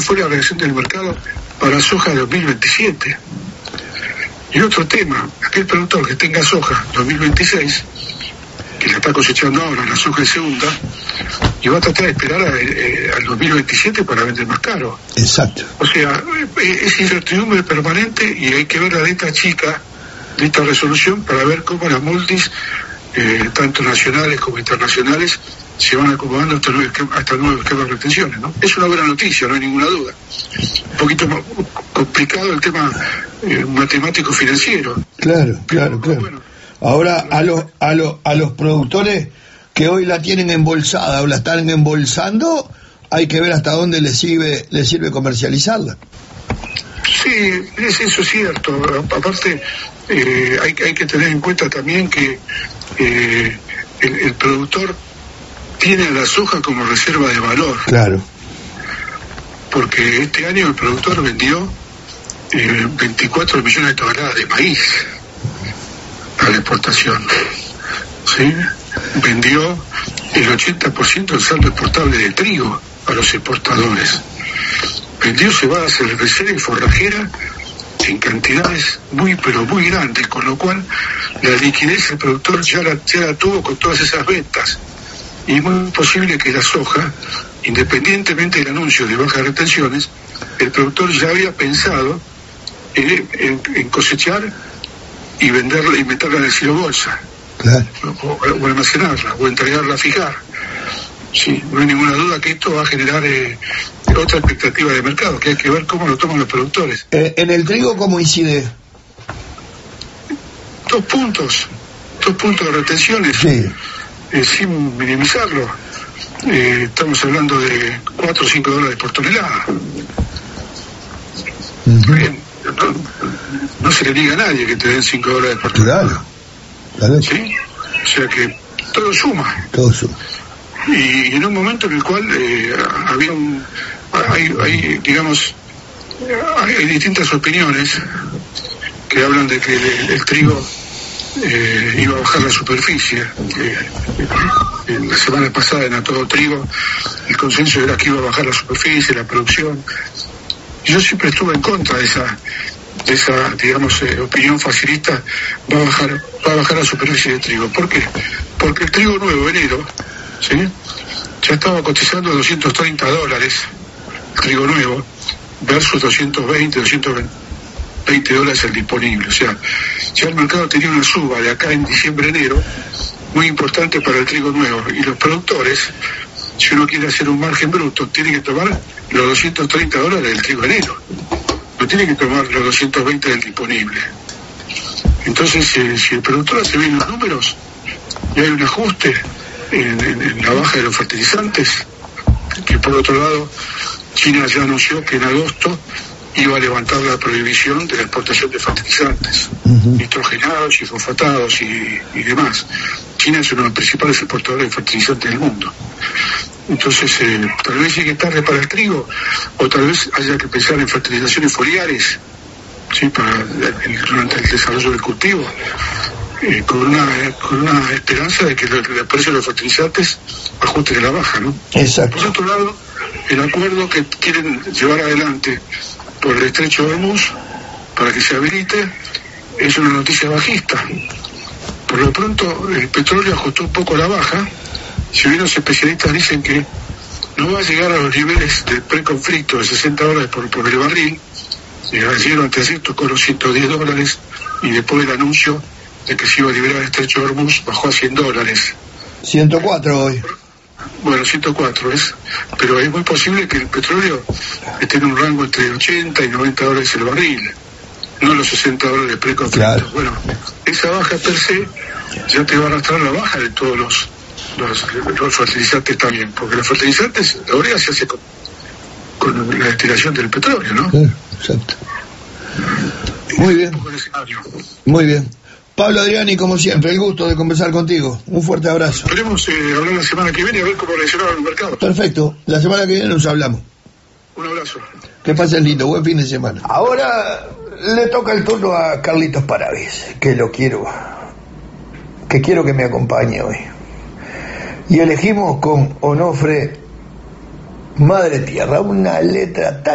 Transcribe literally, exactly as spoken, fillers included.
fue la reacción del mercado para soja dos mil veintisiete. Y otro tema, aquel productor que tenga soja dos mil veintiséis, que la está cosechando ahora, la soja de segunda, y va a tratar de esperar a, eh, al dos mil veintisiete para vender más caro. Exacto. O sea, eh, es incertidumbre permanente y hay que ver la letra chica de esta resolución para ver cómo las multis, eh, tanto nacionales como internacionales, se van acomodando hasta el nuevo esquema, hasta el nuevo esquema de retenciones, ¿no? Es una buena noticia, no hay ninguna duda. Un poquito más complicado el tema eh, matemático financiero. Claro, claro, claro. Bueno, ahora a los a los a los productores que hoy la tienen embolsada o la están embolsando, hay que ver hasta dónde les sirve les sirve comercializarla. Sí, es, eso es cierto. Aparte, eh, hay, hay que tener en cuenta también que eh, el, el productor tiene a la soja como reserva de valor. Claro. Porque este año el productor vendió eh, veinticuatro millones de toneladas de maíz a la exportación. ¿Sí? Vendió el ochenta por ciento del saldo exportable de trigo a los exportadores. Vendió cebada cervecera y forrajera en cantidades muy pero muy grandes, con lo cual la liquidez del productor ya la, ya la tuvo con todas esas ventas. Y es muy posible que la soja, independientemente del anuncio de bajas retenciones, el productor ya había pensado en, en, en cosechar y venderla y meterla en el silo bolsa. Claro. O, o almacenarla, o entregarla a fijar. Sí, no hay ninguna duda que esto va a generar eh, otra expectativa de mercado, que hay que ver cómo lo toman los productores. Eh, ¿En el trigo cómo incide? Dos puntos, dos puntos de retenciones. Sí. Eh, sin minimizarlo, eh, estamos hablando de cuatro o cinco dólares por tonelada. Uh-huh. Bien, no, no se le diga a nadie que te den cinco dólares por tonelada. Claro. ¿Sí? O sea que todo suma. Todo suma. Y, y en un momento en el cual eh, había un. Hay, hay digamos, hay, hay distintas opiniones que hablan de que el, el trigo. Eh, iba a bajar la superficie. Eh, eh, la semana pasada en A Todo Trigo el consenso era que iba a bajar la superficie, la producción. Yo siempre estuve en contra de esa, de esa digamos, eh, opinión facilista. Va a bajar, va a bajar la superficie de trigo. ¿Por qué? Porque el trigo nuevo, enero, ¿sí? Ya estaba cotizando doscientos treinta dólares, el trigo nuevo, versus doscientos veinte, doscientos veinte dólares el disponible. O sea, ya el mercado tenía una suba de acá en diciembre, enero, muy importante para el trigo nuevo. Y los productores, si uno quiere hacer un margen bruto, tiene que tomar los doscientos treinta dólares del trigo enero. No tiene que tomar los doscientos veinte del disponible. Entonces, eh, si el productor hace bien los números y hay un ajuste en, en, en la baja de los fertilizantes, que por otro lado, China ya anunció que en agosto iba a levantar la prohibición de la exportación de fertilizantes, uh-huh. nitrogenados y fosfatados y, y demás. China es uno de los principales exportadores de fertilizantes del mundo. Entonces, eh, tal vez llegue tarde para el trigo, o tal vez haya que pensar en fertilizaciones foliares, ¿sí? Para el, durante el desarrollo del cultivo, eh, con una con una esperanza de que el, el precio de los fertilizantes ajuste de la baja, ¿no? Exacto. Por otro lado, el acuerdo que quieren llevar adelante por el estrecho de Hormuz para que se habilite es una noticia bajista. Por lo pronto el petróleo ajustó un poco la baja, si bien los especialistas dicen que no va a llegar a los niveles de preconflicto de sesenta dólares por, por el barril. Ayer antes de ayer tocó los ciento diez dólares y después del anuncio de que se iba a liberar el estrecho de Hormuz bajó a cien dólares. ciento cuatro hoy. Bueno, ciento cuatro es, pero es muy posible que el petróleo esté en un rango entre ochenta y noventa dólares el barril, no los sesenta dólares preconflicto. Claro. Bueno, esa baja per se ya te va a arrastrar la baja de todos los los, los fertilizantes también, porque los fertilizantes, la urea se hace con, con la destilación del petróleo, ¿no? Claro, exacto. Muy bien. Muy bien. Pablo Adriani, como siempre, el gusto de conversar contigo. Un fuerte abrazo. Esperemos eh, hablar la semana que viene y a ver cómo reaccionaba el mercado. Perfecto. La semana que viene nos hablamos. Un abrazo. Que pasen lindo. Buen fin de semana. Ahora le toca el turno a Carlitos Paravis, que lo quiero, que quiero que me acompañe hoy. Y elegimos con Onofre Madre Tierra, una letra tan